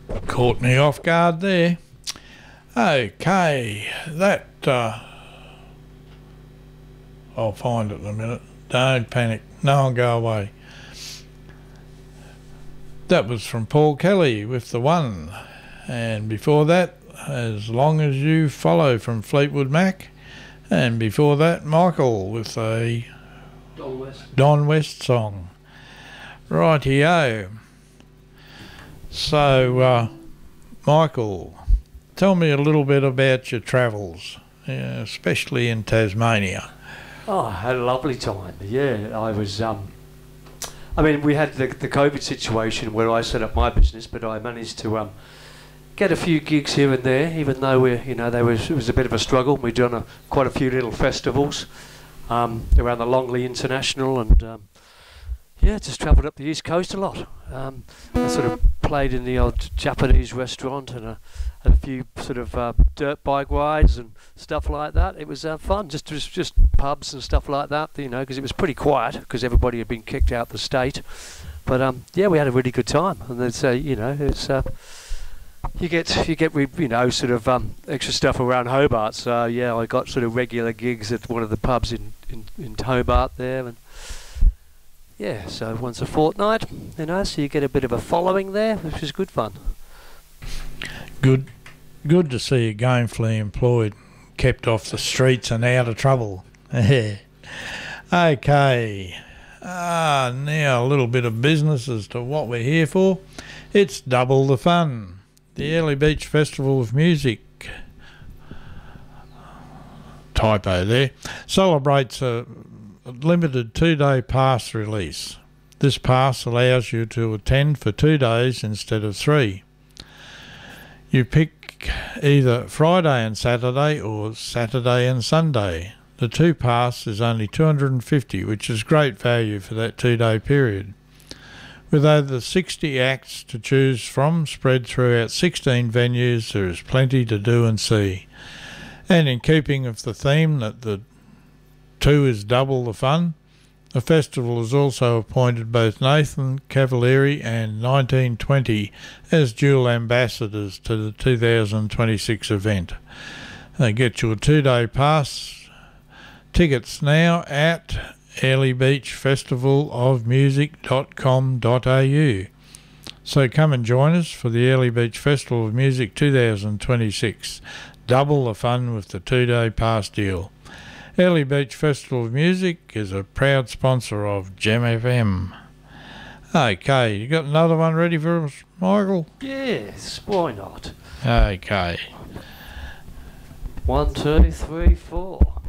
Caught me off guard there. Okay, that I'll find it in a minute. Don't panic. No one go away. That was from Paul Kelly with The One. And before that, As Long As You Follow from Fleetwood Mac. And before that, Michael with a Don West song. Rightio. So, Michael, tell me a little bit about your travels, especially in Tasmania. Oh, I had a lovely time. Yeah, I was. I mean, we had the COVID situation where I set up my business, but I managed to get a few gigs here and there, even though it was a bit of a struggle. We'd done quite a few little festivals around the Longley International, and just travelled up the East Coast a lot. I sort of played in the old Japanese restaurant and had a few sort of dirt bike rides and stuff like that. It was fun, just pubs and stuff like that, because it was pretty quiet because everybody had been kicked out the state. But we had a really good time, and it's it's you get sort of extra stuff around Hobart. So I got sort of regular gigs at one of the pubs in Hobart there, and so once a fortnight, so you get a bit of a following there, which is good fun. Good to see you gainfully employed, kept off the streets and out of trouble. Okay. Now a little bit of business as to what we're here for. It's double the fun. The Airlie Beach Festival of Music, typo there, celebrates a limited 2-day pass release. This pass allows you to attend for 2 days instead of 3. You pick either Friday and Saturday or Saturday and Sunday. The 2 pass is only $250, which is great value for that 2-day period. With over 60 acts to choose from spread throughout 16 venues, there is plenty to do and see. And in keeping with the theme that the 2 is double the fun, the festival has also appointed both Nathan Cavalieri and 1920 as dual ambassadors to the 2026 event. They get your 2-day pass tickets now at airliebeachfestivalofmusic.com.au. So come and join us for the Airlie Beach Festival of Music 2026. Double the fun with the 2-day pass deal. Airlie Beach Festival of Music is a proud sponsor of Gem FM. Okay, you got another one ready for us, Michael? Yes, why not? Okay. 1, 2, 3, 4.